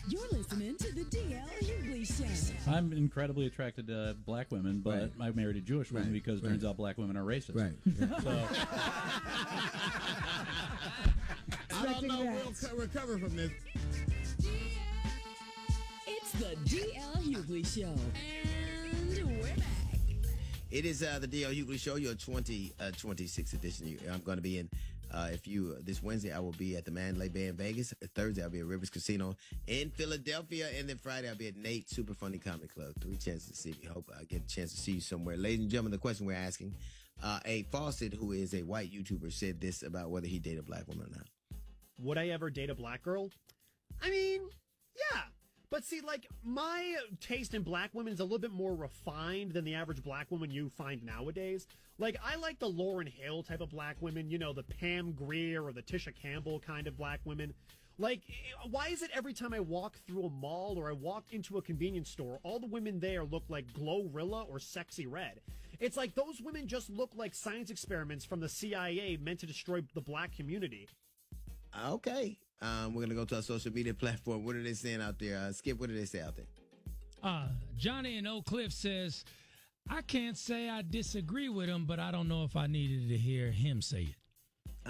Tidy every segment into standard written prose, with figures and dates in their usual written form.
You're listening to the DL Hughley Show. I'm incredibly attracted to black women, but I married a Jewish woman because it turns out black women are racist. Right. So. I don't know. We'll recover from this. It's the DL Hughley Show. And we're back. It is the DL Hughley Show, your 26th edition. I'm going to be in, this Wednesday, I will be at the Mandalay Bay in Vegas. Thursday, I'll be at Rivers Casino in Philadelphia. And then Friday, I'll be at Nate Super Funny Comedy Club. 3 chances to see me. Hope I get a chance to see you somewhere. Ladies and gentlemen, the question we're asking, a Fawcett, who is a white YouTuber, said this about whether he dated a black woman or not. Would I ever date a black girl? I mean, yeah. But see, like, my taste in black women is a little bit more refined than the average black woman you find nowadays. Like, I like the Lauryn Hill type of black women, you know, the Pam Grier or the Tisha Campbell kind of black women. Like, why is it every time I walk through a mall or I walk into a convenience store, all the women there look like Glorilla or Sexy Red? It's like those women just look like science experiments from the CIA meant to destroy the black community. Okay. We're going to go to our social media platform. What are they saying out there? Skip, what do they say out there? Johnny in Oak Cliff says, I can't say I disagree with him, but I don't know if I needed to hear him say it.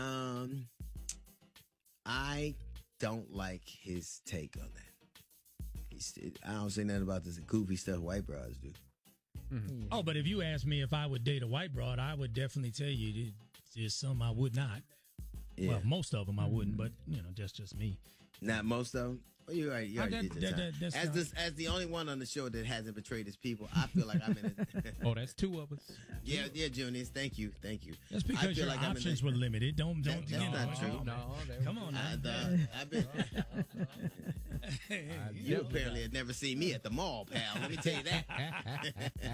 I don't like his take on that. I don't say nothing about this goofy stuff white broads do. Mm-hmm. Oh, but if you asked me if I would date a white broad, I would definitely tell you there's some I would not. Yeah. Well, most of them I wouldn't, but, you know, that's just me. Not most of them? Well, you're right. You already did your time. As the only one on the show that hasn't betrayed his people, I feel like I'm in it. Oh, that's 2 of us. Yeah, Junius. Thank you. That's because your options were limited. Don't. That's not true. No, come on now. You apparently had never seen me at the mall, pal. Let me tell you that.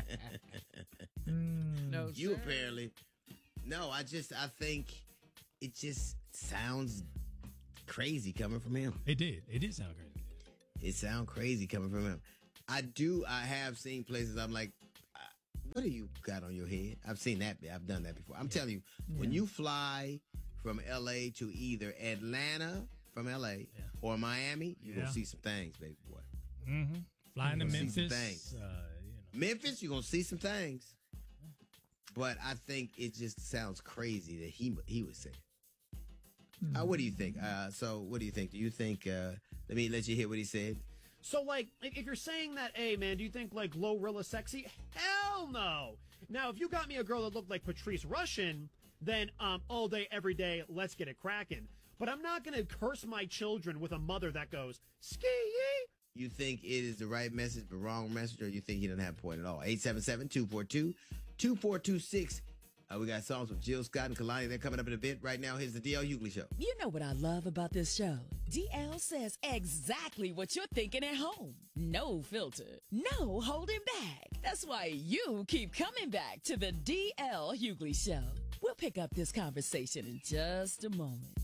No, you sir. apparently. No, I think it just sounds crazy coming from him. It did sound crazy. It sounds crazy coming from him. I have seen places I'm like, what do you got on your head? I've seen that. I've done that before. I'm telling you, when you fly from L.A. to either Atlanta from L.A. or Miami, you're going to see some things, baby boy. Mm-hmm. Flying to Memphis. Memphis, you're going to see some things. But I think it just sounds crazy that he would say it. What do you think? So what do you think? Do you think, let me let you hear what he said. So, like, if you're saying that, hey, man, do you think, like, Glorilla sexy? Hell no. Now, if you got me a girl that looked like Patrice Rushen, then all day, every day, let's get it cracking. But I'm not going to curse my children with a mother that goes, ski-yee. You think it is the right message but wrong message, or you think he doesn't have a point at all? 877-242-2426. We got songs with Jill Scott and Kalani. They're coming up in a bit. Right now, here's the DL Hughley Show. You know what I love about this show? DL says exactly what you're thinking at home. No filter. No holding back. That's why you keep coming back to the DL Hughley Show. We'll pick up this conversation in just a moment.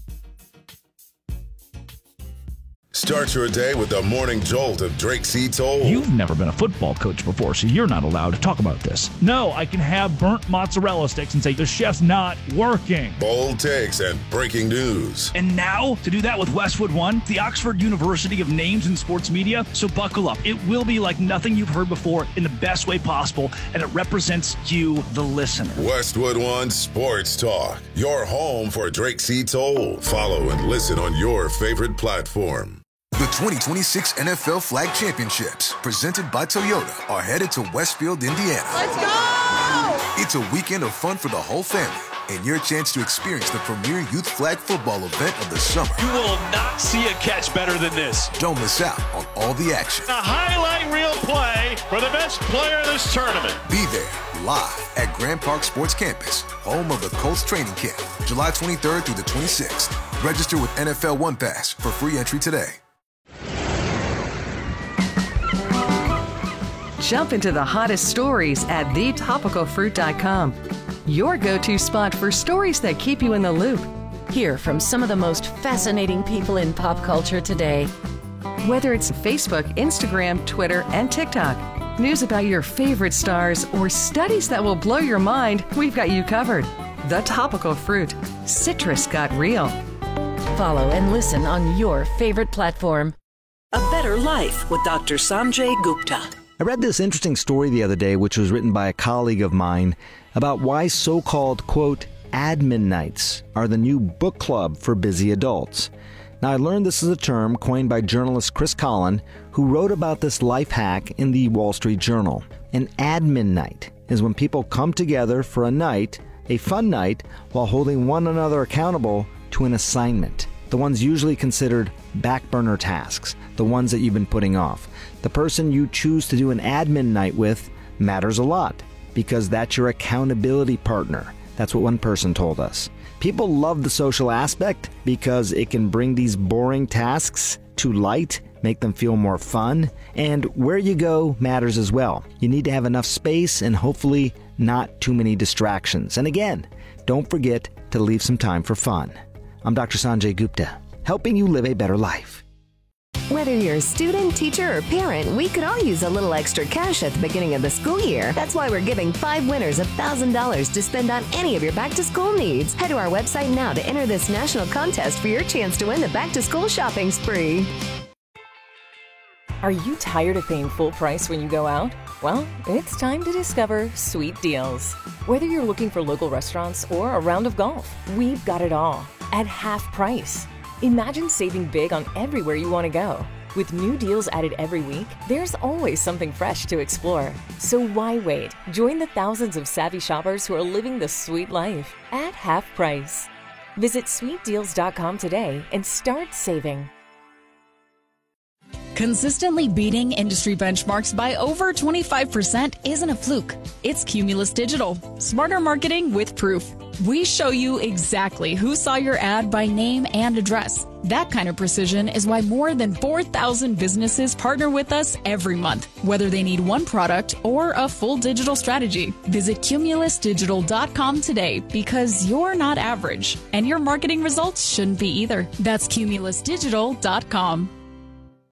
Start your day with the morning jolt of Drake C. Toll. You've never been a football coach before, so you're not allowed to talk about this. No, I can have burnt mozzarella sticks and say the chef's not working. Bold takes and breaking news. And now, to do that with Westwood One, the Oxford University of Names in Sports Media, so buckle up. It will be like nothing you've heard before in the best way possible, and it represents you, the listener. Westwood One Sports Talk, your home for Drake C. Toll. Follow and listen on your favorite platform. The 2026 NFL Flag Championships, presented by Toyota, are headed to Westfield, Indiana. Let's go! It's a weekend of fun for the whole family and your chance to experience the premier youth flag football event of the summer. You will not see a catch better than this. Don't miss out on all the action. A highlight reel play for the best player of this tournament. Be there live at Grand Park Sports Campus, home of the Colts training camp, July 23rd through the 26th. Register with NFL One Pass for free entry today. Jump into the hottest stories at thetopicalfruit.com. Your go-to spot for stories that keep you in the loop. Hear from some of the most fascinating people in pop culture today. Whether it's Facebook, Instagram, Twitter, and TikTok, news about your favorite stars, or studies that will blow your mind, we've got you covered. The Topical Fruit. Citrus got real. Follow and listen on your favorite platform. A Better Life with Dr. Sanjay Gupta. I read this interesting story the other day, which was written by a colleague of mine, about why so-called, quote, admin nights are the new book club for busy adults. Now, I learned this is a term coined by journalist Chris Collin, who wrote about this life hack in the Wall Street Journal. An admin night is when people come together for a night, a fun night, while holding one another accountable to an assignment. The ones usually considered back burner tasks, the ones that you've been putting off. The person you choose to do an admin night with matters a lot because that's your accountability partner. That's what one person told us. People love the social aspect because it can bring these boring tasks to light, make them feel more fun, and where you go matters as well. You need to have enough space and hopefully not too many distractions. And again, don't forget to leave some time for fun. I'm Dr. Sanjay Gupta, helping you live a better life. Whether you're a student, teacher, or parent, we could all use a little extra cash at the beginning of the school year. That's why we're giving 5 winners $1,000 to spend on any of your back-to-school needs. Head to our website now to enter this national contest for your chance to win the back-to-school shopping spree. Are you tired of paying full price when you go out? Well, it's time to discover Sweet Deals. Whether you're looking for local restaurants or a round of golf, we've got it all at half price. Imagine saving big on everywhere you want to go. With new deals added every week, there's always something fresh to explore. So why wait? Join the thousands of savvy shoppers who are living the sweet life at half price. Visit sweetdeals.com today and start saving. Consistently beating industry benchmarks by over 25% isn't a fluke. It's Cumulus Digital. Smarter marketing with proof. We show you exactly who saw your ad by name and address. That kind of precision is why more than 4,000 businesses partner with us every month, whether they need one product or a full digital strategy. Visit cumulusdigital.com today because you're not average, and your marketing results shouldn't be either. That's cumulusdigital.com.